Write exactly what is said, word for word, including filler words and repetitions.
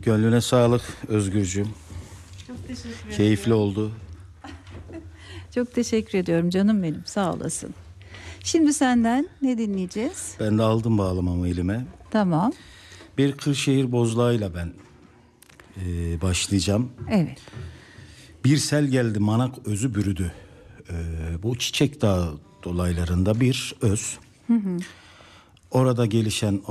Gönlüne sağlık Özgürcüğüm. Çok teşekkür ederim. Keyifli oldu. Çok teşekkür ediyorum canım benim, sağ olasın. Şimdi senden ne dinleyeceğiz? Ben de aldım bağlamamı elime. Tamam. Bir Kırşehir bozlağıyla ben e, başlayacağım. Evet. Bir sel geldi manak özü bürüdü. E, bu Çiçek Dağı dolaylarında bir öz. Hı hı. Orada gelişen